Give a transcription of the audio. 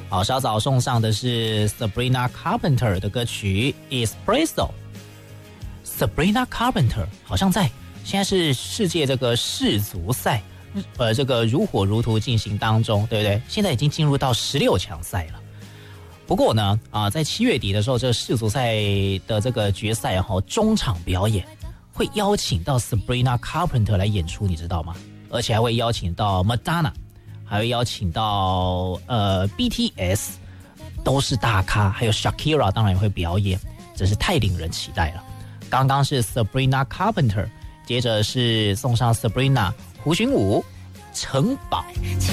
好，稍早送上的是 Sabrina Carpenter 的歌曲 Espresso。Sabrina Carpenter 好像现在是世界这个世足赛，这个如火如荼进行当中，对不对？现在已经进入到16强赛了。不过呢，在7月底的时候，这个世足赛的这个决赛中场表演会邀请到 Sabrina Carpenter 来演出，你知道吗？而且还会邀请到 Madonna， 还会邀请到BTS， 都是大咖，还有 Shakira 当然也会表演，真是太令人期待了。刚刚是 Sabrina Carpenter， 接着是送上 Sabrina 胡寻武城堡。